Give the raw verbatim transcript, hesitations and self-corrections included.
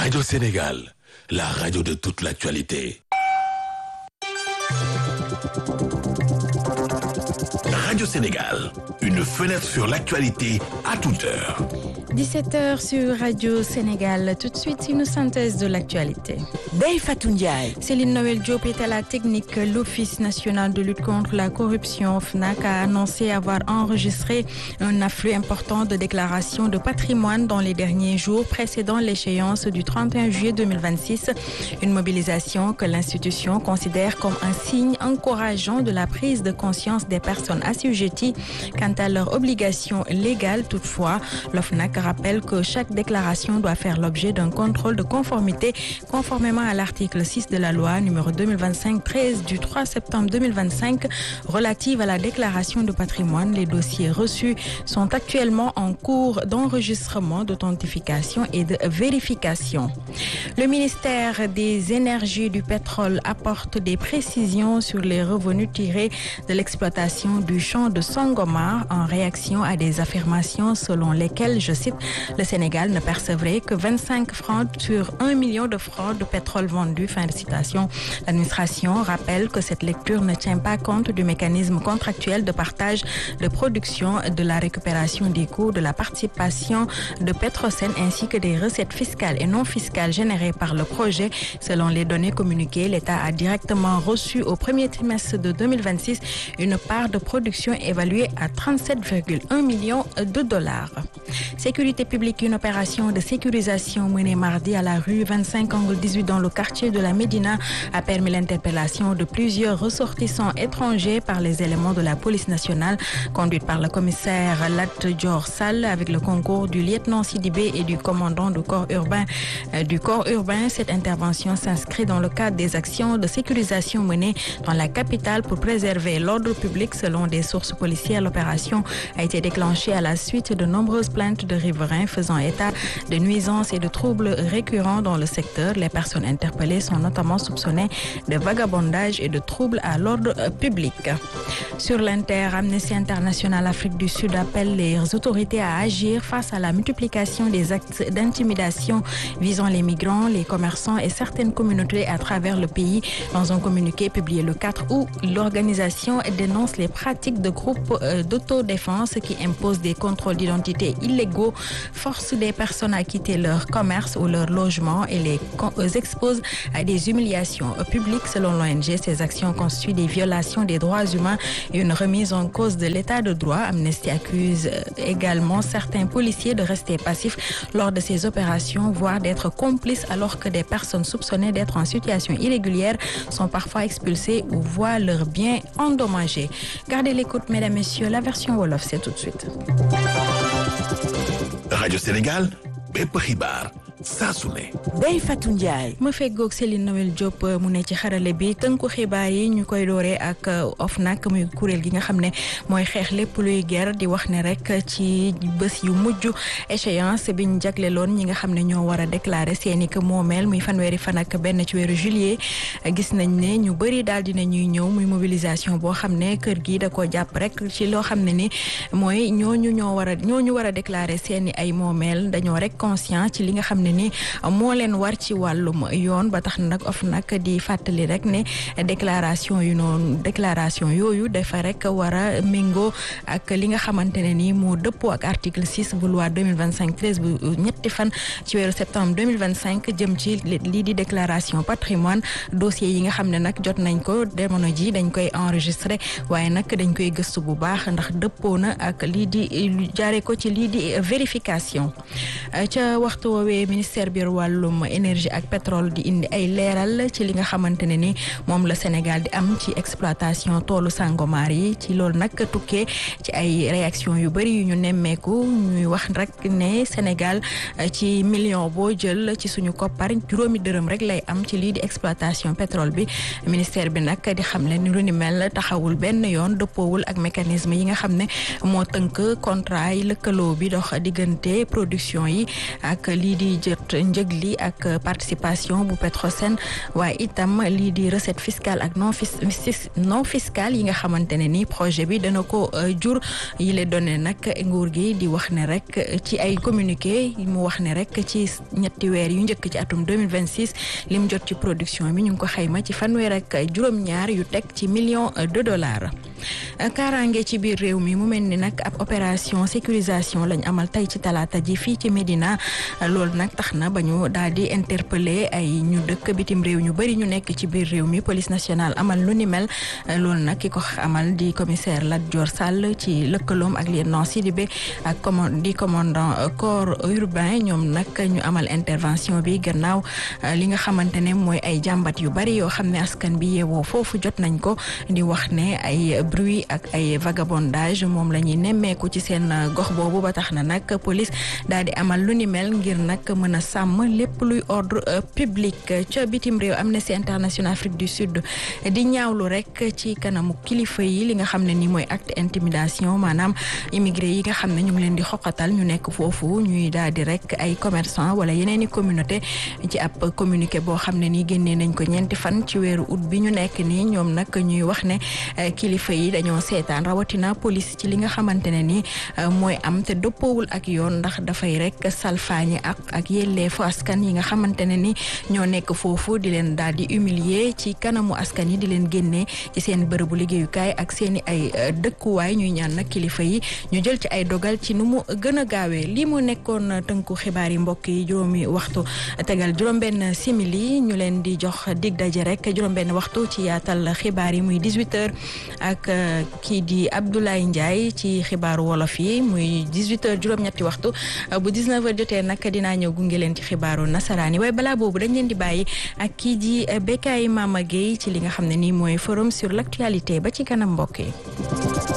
Radio Sénégal, la radio de toute l'actualité. Radio Sénégal, une fenêtre sur l'actualité à toute heure. dix-sept heures sur Radio Sénégal. Tout de suite, une synthèse de l'actualité. Ndeye Fatou Ndiaye. Céline Noël Diop est à la technique. L'Office national de lutte contre la corruption, F N A C, a annoncé avoir enregistré un afflux important de déclarations de patrimoine dans les derniers jours précédant l'échéance du trente et un juillet deux mille vingt-six. Une mobilisation que l'institution considère comme un signe encourageant de la prise de conscience des personnes assujetties quant à leurs obligations légales. Toutefois, le F N A C rappelle que chaque déclaration doit faire l'objet d'un contrôle de conformité conformément à l'article six de la loi numéro deux mille vingt-cinq treize du trois septembre deux mille vingt-cinq relative à la déclaration de patrimoine. Les dossiers reçus sont actuellement en cours d'enregistrement, d'authentification et de vérification. Le ministère des Énergies et du Pétrole apporte des précisions sur les revenus tirés de l'exploitation du champ de Sangomar en réaction à des affirmations selon lesquelles, je cite, le Sénégal ne percevrait que vingt-cinq francs sur un million de francs de pétrole vendu. Fin de citation. L'administration rappelle que cette lecture ne tient pas compte du mécanisme contractuel de partage de production, de la récupération des coûts, de la participation de Petrosen ainsi que des recettes fiscales et non fiscales générées par le projet. Selon les données communiquées, l'État a directement reçu au premier trimestre de deux mille vingt-six une part de production évaluée à trente-sept virgule un millions de dollars. Sécurité publique, une opération de sécurisation menée mardi à la rue vingt-cinq angle dix-huit dans le quartier de la Médina a permis l'interpellation de plusieurs ressortissants étrangers par les éléments de la police nationale conduite par le commissaire Lat Dior Sall avec le concours du lieutenant Sidibé et du commandant du corps urbain. Euh, du corps urbain. Cette intervention s'inscrit dans le cadre des actions de sécurisation menées dans la capitale pour préserver l'ordre public. Selon des sources policières, l'opération a été déclenchée à la suite de nombreuses plaintes de riverains faisant état de nuisances et de troubles récurrents dans le secteur. Les personnes interpellées sont notamment soupçonnées de vagabondage et de troubles à l'ordre public. Sur l'Inter, Amnesty International Afrique du Sud appelle les autorités à agir face à la multiplication des actes d'intimidation visant les migrants, les commerçants et certaines communautés à travers le pays. Dans un communiqué publié le quatre août, l'organisation dénonce les pratiques de groupes d'autodéfense qui imposent des contrôles d'identité illégaux, forcent des personnes à quitter leur commerce ou leur logement et les exposent à des humiliations publiques. Selon l'O N G, ces actions constituent des violations des droits humains et une remise en cause de l'état de droit. Amnesty accuse également certains policiers de rester passifs lors de ces opérations, voire d'être complices alors que des personnes soupçonnées d'être en situation irrégulière sont parfois expulsées ou voient leurs biens endommagés. Gardez l'écoute, mesdames, messieurs, la version Wolof, c'est tout de suite. Radio Sénégal, bépp xibaar saa su ne. Ndeye Fatou Ndiaye. ma feggoog Céline Noël Diop mu ne ci xarale bi tënku xibaar yi ñu koy dooree ak O F N A C muy kuréel gi nga xam ne mooy xeex lépp luy guerre di wax ne rek ci bés yu mujj échéance bi ñu jagleeloon ñi nga xam ne ñoo war a déclarer seen i moomeel muy fanweeri fan ak benn ci weeru juillet gis nañ ne ñu bëri daal dina ñuy ñëw muy mobilisation boo xam ne kër gi da ko jàpp rek ci loo xam ne ni mooy ñooñu ñoo war a ñooñu war a déclarer seen i ay moomeel dañoo rek conscient ci li nga xam ne ni moo leen war ci wàllum yoon ba tax na nag O F N A C di fàttali rek ne déclaration yu noonu déclaration yooyu dafa rek war a méngoo ak li nga xamante ne ni moo dëppoo ak article six bu loi deux mille vingt-cinq treize bu ñetti fan ci weeru septembre deux mille vingt-cinq jëm ci lii di déclaration patrimoine. dossier yi nga xam ne nag jot nañ ko demono ji dañ koy enregistré waaye nag dañ koy gëstu bu baax ndax dëppoo na ak lii di jaare ko ci lii di vérification. ca waxtu woowee ministère bi wàllum énergie ak pétrole di indi ay leeral ci li nga xamante ne ni moom la Sénégal di am ci exploitation toolu Sangomar yi. ci loolu nag tukkee ci ay réaction yu bëri yu ñu nemmeeku ñuy wax rek ne Sénégal ci million boo jël ci suñu koppar juróomi dërëm rek lay am ci lii di exploitation pétrole bi. ministère bi nag di xam leen lu ni mel taxawul benn yoon dëppoowul ak mécanisme yi nga xam ne moo tënk contrat yi lëkkaloo bi dox diggante production yi ak lii di jot njëg li ak participation bu Petrosen waaye itam lii di recette fiscale ak non non fiscale yi nga xamante ne ni projet bi dana ko jur yi le donné nag nguur gi di wax ne rek ci ay communiqué mu wax ne rek ci ñetti weer yu njëkk ci atum deux mille vingt-six lim jot ci production bi ñu ngi ko xayma ci fanweer ak juróom-ñaar yu teg ci millions de dollars. kaaraange ci biir réew mi mu mel ni nag ab opération sécurisation lañ amal tey ci talaata ji fii ci Médina loolu nag tax na ba ñu daal di interpeller ay ñu dëkk bitim réew ñu bëri ñu nekk ci biir réew mi police nationale amal lu ni mel loolu nag ki ko amal di commissaire Lat Dior Sall ci lëkkaloom ak lieutenant Sidibé ak commande di commandant corps urbain ñoom nag ñu amal intervention bi gannaaw li nga xamante ne mooy ay jàmbat yu bëri yoo xam ne askan bi yeewoo foofu jot nañ ko di wax ne ay bruit ak ay vagabondage moom la ñuy nemmeeku ci seen gox boobu ba tax na nag police daal di amal lu ni mel ngir nag mën a sàmm lépp luy ordre public. ca bitim réew Amnesty International Afrique du Sud di ñaawlu rek ci kanamu kilifa yi li nga xam ne ni mooy acte intimidation maanaam immigré yi nga xam ne ñu ngi leen di xoqatal ñu nekk foofu ñuy daal di rek ay commerçant wala yeneen i communauté ci ab communiqué boo xam ne nii génnee nañ ko ñeenti fan ci weeru août bi ñu nekk nii ñoom nag ñuy wax ne kilifa yi dañoo seetaan rawatina police ci li nga xamante ne ni mooy am te dëppoowul ak yoon ndax dafay rek salfaañi ak ak yelleefu askan yi nga xamante ne ni ñoo nekk foofu di leen daal di humilier ci kanamu askan yi di leen génnee ci seen bërëbu liggéeyukaay ak seen i ay dëkkuwaay ñuy ñaan nag kilifa yi ñu jël ci ay dogal ci nu mu gën a gaawee lii mu nekkoon tënku xibaar yi mbokk yi juróomi waxtu tegal juróom-benn simili ñu leen di jox dig daje rek juróom-benn waxtu ci yaatal xibaar yi muy dix-huit heures ak kii di Abdoulaye Ndiaye ci xibaaru wolof yi muy dix-huit heures juróom-ñetti waxtu bu dix-neuf heures jotee nag dinaa ñëw gunge leen ci xibaaru nasaraan yi waaye balaa boobu dañ leen di bàyyi ak kii di Bekay Mama Gueye ci li nga xam ne nii mooy forum sur l'actualité ba ci kanam mbokk yi